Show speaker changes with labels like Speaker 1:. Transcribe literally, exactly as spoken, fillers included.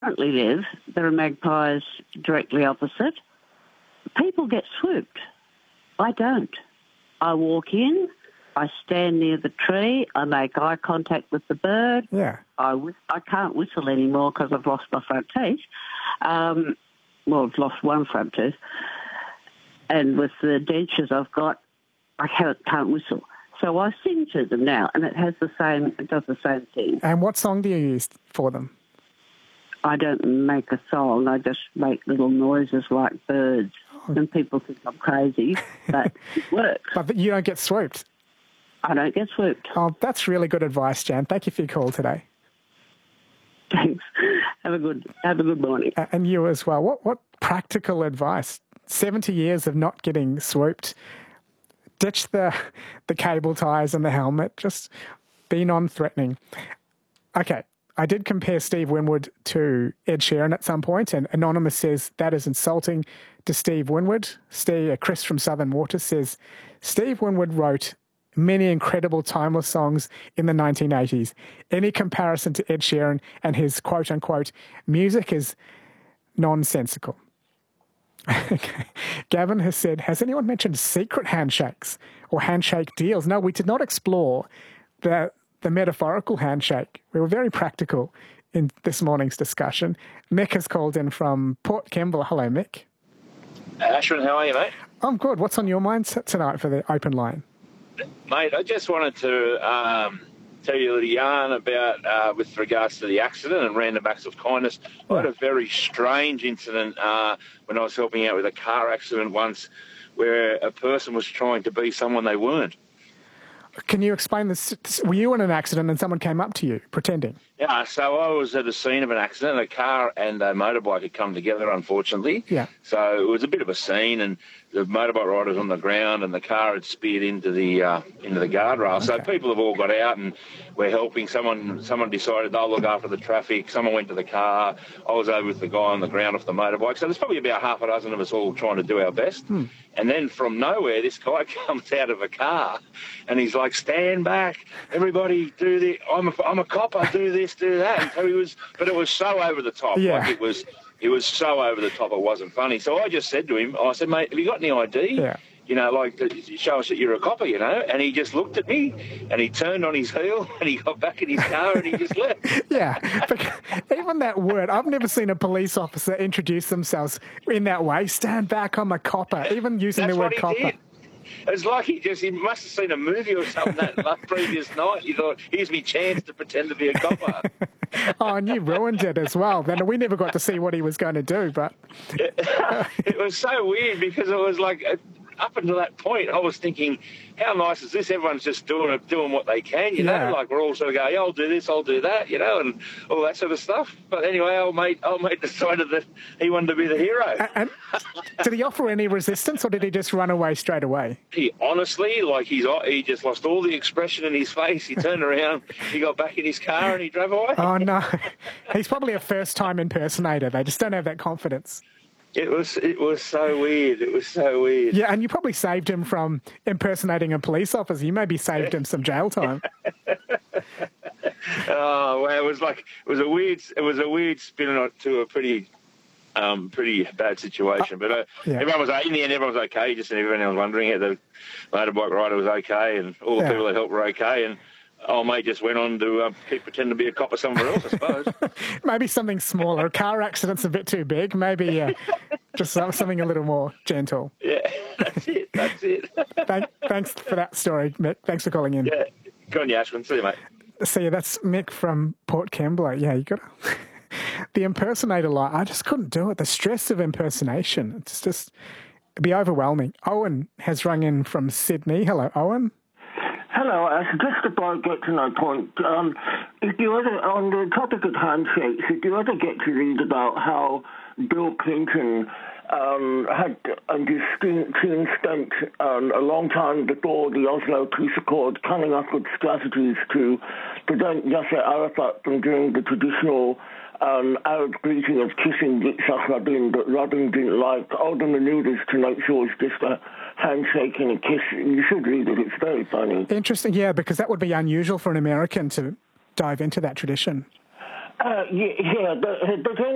Speaker 1: currently live, there are magpies directly opposite. People get swooped. I don't. I walk in, I stand near the tree, I make eye contact with the bird.
Speaker 2: Yeah.
Speaker 1: I, whi- I can't whistle anymore because I've lost my front teeth. Um, well, I've lost one front tooth. And with the dentures I've got, I can't, can't whistle. So I sing to them now, and it has the same, it does the same thing.
Speaker 2: And what song do you use for them?
Speaker 1: I don't make a song. I just make little noises like birds. Oh. And people think I'm crazy, but it works.
Speaker 2: But you don't get swooped?
Speaker 1: I don't get swooped.
Speaker 2: Oh, that's really good advice, Jan. Thank you for your call today.
Speaker 1: Thanks. Have a good have a good morning.
Speaker 2: And you as well. What what practical advice? seventy years of not getting swooped. Ditch the the cable ties and the helmet. Just be non-threatening. Okay, I did compare Steve Winwood to Ed Sheeran at some point, and Anonymous says that is insulting to Steve Winwood. Steve, uh, Chris from Southern Waters says, Steve Winwood wrote many incredible timeless songs in the nineteen eighties. Any comparison to Ed Sheeran and his quote-unquote music is nonsensical. Okay. Gavin has said, has anyone mentioned secret handshakes or handshake deals? No, we did not explore the the metaphorical handshake. We were very practical in this morning's discussion. Mick has called in from Port Kembla. Hello, Mick.
Speaker 3: Ashwin, how are you, mate?
Speaker 2: I'm good. What's on your mind tonight for the open line?
Speaker 3: Mate, I just wanted to um, tell you a little yarn about, uh, with regards to the accident and random acts of kindness. I had a very strange incident uh, when I was helping out with a car accident once where a person was trying to be someone they weren't.
Speaker 2: Can you explain this? Were you in an accident and someone came up to you pretending?
Speaker 3: Yeah, so I was at a scene of an accident. A car and a motorbike had come together, unfortunately.
Speaker 2: Yeah.
Speaker 3: So it was a bit of a scene, and the motorbike rider was on the ground, and the car had speared into the uh, into the guardrail. Okay. So people have all got out, and we're helping. Someone someone decided they'll look after the traffic. Someone went to the car. I was over with the guy on the ground off the motorbike. So there's probably about half a dozen of us all trying to do our best. Hmm. And then from nowhere, this guy comes out of a car, and he's like, "Stand back, everybody! Do this. I'm a, I'm a cop. I do this, do that." And so he was, but it was so over the top.
Speaker 2: Yeah.
Speaker 3: Like it was, it was so over the top. It wasn't funny. So I just said to him, I said, "Mate, have you got any I D?
Speaker 2: Yeah.
Speaker 3: You know, like to show us that you're a copper, you know?" And he just looked at me, and he turned on his heel, and he got back in his car, and he just left.
Speaker 2: Yeah, but even that word, I've never seen a police officer introduce themselves in that way. Stand back, I'm a copper. Even using
Speaker 3: That's
Speaker 2: the word
Speaker 3: what he
Speaker 2: copper.
Speaker 3: Did. It's like he just, he must have seen a movie or something that previous night. He thought, here's me chance to pretend to be a copper.
Speaker 2: Oh, and you ruined it as well. Then we never got to see what he was going to do, but...
Speaker 3: It was so weird because it was like... Up until that point, I was thinking, how nice is this? Everyone's just doing it, doing what they can, you
Speaker 2: yeah.
Speaker 3: know? Like, we're all sort of going, yeah, I'll do this, I'll do that, you know, and all that sort of stuff. But anyway, old mate, old mate decided that he wanted to be the hero.
Speaker 2: And, and did he offer any resistance, or did he just run away straight away?
Speaker 3: He honestly, like, he's he just lost all the expression in his face. He turned around, he got back in his car, and he drove away.
Speaker 2: Oh, no. He's probably a first-time impersonator. They just don't have that confidence.
Speaker 3: It was it was so weird. It was so weird.
Speaker 2: Yeah, and you probably saved him from impersonating a police officer. You maybe saved him some jail time.
Speaker 3: Oh, well, it was like it was a weird it was a weird spin to a pretty um pretty bad situation. But uh, yeah. everyone was in the end. Everyone was okay. Just everyone was wondering if the motorbike rider was okay, and all the yeah. people that helped were okay, and. Oh, mate just went on to uh, keep pretending to be a copper somewhere else, I suppose.
Speaker 2: Maybe something smaller. A car accident's a bit too big. Maybe uh, just something a little more gentle.
Speaker 3: Yeah, that's it. That's it.
Speaker 2: Thank, thanks for that story, Mick. Thanks for calling in.
Speaker 3: Yeah, go on, you, Ashwin. See you, mate.
Speaker 2: See you. That's Mick from Port Kembla. Yeah, you got to... The impersonator line, I just couldn't do it. The stress of impersonation, it's just... It'd be overwhelming. Owen has rung in from Sydney. Hello, Owen.
Speaker 4: Hello, Ash. Just before I get to my point, um, if you ever, on the topic of handshakes, if you ever get to read about how Bill Clinton um, had and his team spent um, a long time before the Oslo Peace Accord coming up with strategies to prevent Yasser Arafat from doing the traditional um, Arab greeting of kissing Yitzhak Rabin that Rabin didn't like, all the maneuvers to make sure it's just a handshake and a kiss. You should read it. It's very funny.
Speaker 2: Interesting, yeah, because that would be unusual for an American to dive into that tradition.
Speaker 4: Uh, yeah, yeah, the, the thing